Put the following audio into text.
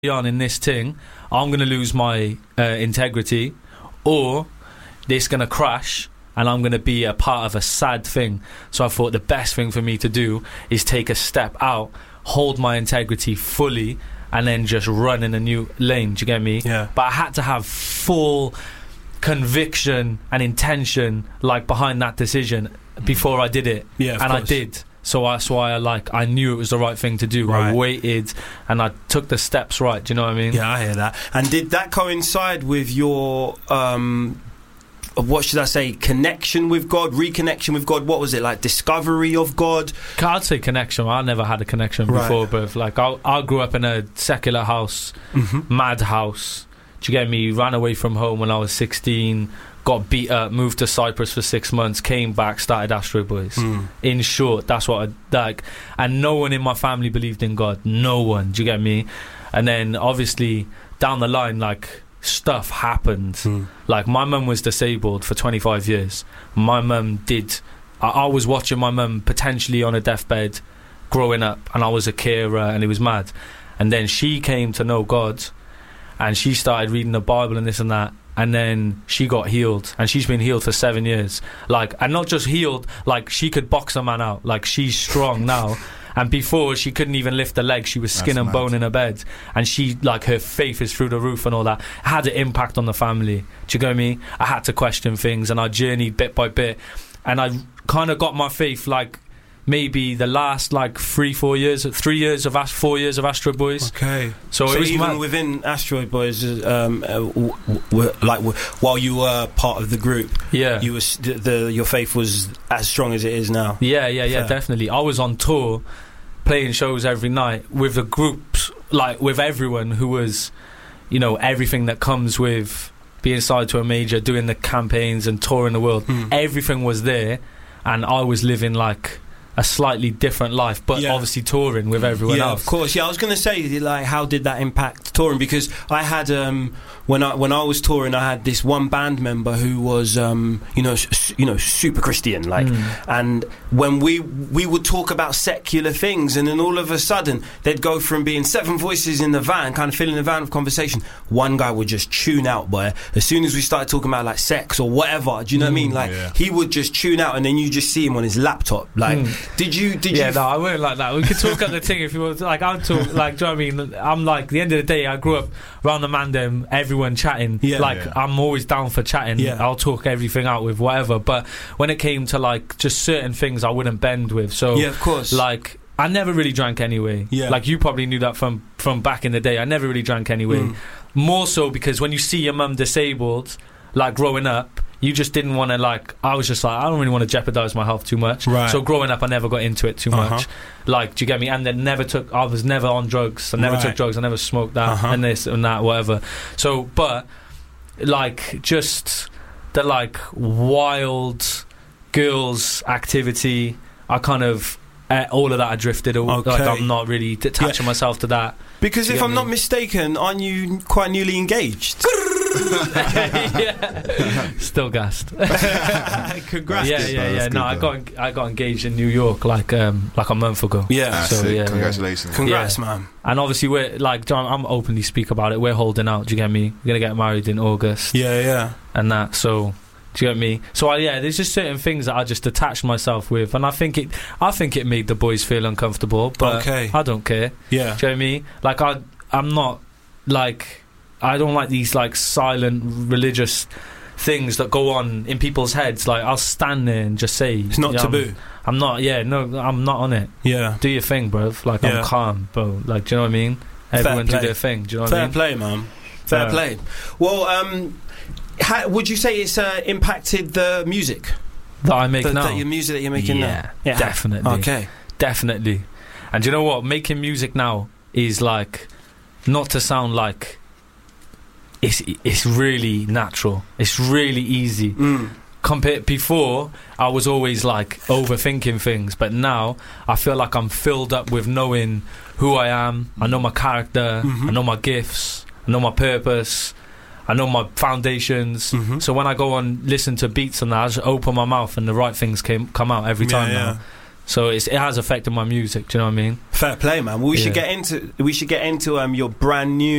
on in this thing, I'm going to lose my integrity, or this going to crash and I'm going to be a part of a sad thing. So I thought the best thing for me to do is take a step out, hold my integrity fully, and then just run in a new lane. Do you get me? Yeah. But I had to have full conviction and intention behind that decision before I did it. Yeah, of and course. I did. So that's why I knew it was the right thing to do. Right. I waited and I took the steps right. Do you know what I mean? Yeah, I hear that. And did that coincide with your what should I say, connection with God, reconnection with God? What was it, like discovery of God? I'd say connection. I never had a connection before, but I grew up in a secular house, mad house. Do you get me? Ran away from home when I was 16, got beat up, moved to Cyprus for 6 months, came back, started Astro Boys. In short, that's what I like. And no one in my family believed in God. No one. Do you get me? And then obviously down the line, stuff happened. My mum was disabled for 25 years. My mum I was watching my mum potentially on a deathbed growing up, and I was a carer, and it was mad. And then she came to know God, and she started reading the Bible and this and that, and then she got healed, and she's been healed for 7 years. And not just healed, she could box a man out. She's strong now. And before, she couldn't even lift a leg. She was skin and bone in her bed. And she, her faith is through the roof and all that. It had an impact on the family. Do you get me? I had to question things, and I journeyed bit by bit. And I kind of got my faith, maybe the last 4 years of Astro Boys. Okay. So even within Astro Boys, while you were part of the group, yeah, you was your faith was as strong as it is now. Yeah, definitely. I was on tour, playing shows every night with the groups, with everyone who was, everything that comes with being signed to a major, doing the campaigns and touring the world. Everything was there, and I was living a slightly different life, but obviously touring with everyone else. Of course. Yeah, I was going to say, how did that impact touring? Because I had when I was touring, I had this one band member who was super Christian, and when we would talk about secular things, and then all of a sudden they'd go from being 7 voices in the van, kind of filling the van with conversation. One guy would just tune out, boy. As soon as we started talking about sex or whatever, do you know what I mean? He would just tune out, and then you just see him on his laptop. Did you? Yeah, no, I weren't like that. We could talk at the thing if you want. I'm talk. Do you know what I mean? I'm at the end of the day, I grew up around the Mandem, everyone chatting. I'm always down for chatting. Yeah. I'll talk everything out with whatever. But when it came to just certain things, I wouldn't bend with. So yeah, of course. I never really drank anyway. Yeah. You probably knew that from back in the day. I never really drank anyway. More so because when you see your mum disabled, growing up, you just didn't want to, I was just I don't really want to jeopardise my health too much. Right. So growing up, I never got into it too much. Do you get me? And then I was never on drugs. I never took drugs. I never smoked that and this and that, whatever. So, but, just the, wild girls activity, I kind of, all of that I drifted. I'm not really attaching myself to that. Because if I'm not mistaken, aren't you quite newly engaged? Yeah. Still gassed. Congrats. Yeah. No, I got engaged in New York a month ago. Yeah. So congratulations. Congrats, man. And obviously we're I'm openly speak about it. We're holding out. Do you get me? We're gonna get married in August. Yeah. And that. So. Do you get me? So there's just certain things that I just attached myself with, and I think it made the boys feel uncomfortable. But I don't care. Yeah. Do you know what I mean? I'm not I don't like these silent religious things that go on in people's heads. I'll stand there and just say it's not taboo. I'm not. Yeah, no, I'm not on it. Yeah. Do your thing, bruv. I'm calm, bro. Do you know what I mean? Everyone do their thing. Do you know what I mean? Fair play, man. Fair play. Well, how would you say it's impacted the music that I make now? Your music that you're making now? Yeah, definitely. Okay. Definitely. And do you know what? Making music now is not to sound like it's really natural. It's really easy. Compared before, I was always overthinking things, but now I feel like I'm filled up with knowing who I am. I know my character. I know my gifts. I know my purpose. I know my foundations. So when I go and listen to beats and that, I just open my mouth and the right things come out every time now. So it has affected my music. Do you know what I mean? Fair play, man. Well, we should get into your brand new